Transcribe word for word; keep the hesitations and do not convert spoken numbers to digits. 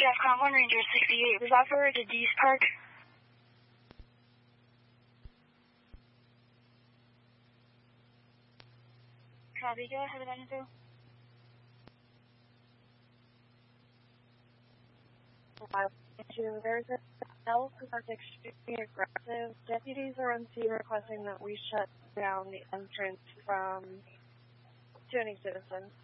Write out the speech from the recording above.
Jeff Conklin, Ranger sixty-eight. Was that for the Dees Park? Copy, go ahead with that info. There's a cell that's extremely aggressive. Deputies are on scene requesting that we shut down the entrance from to any citizens.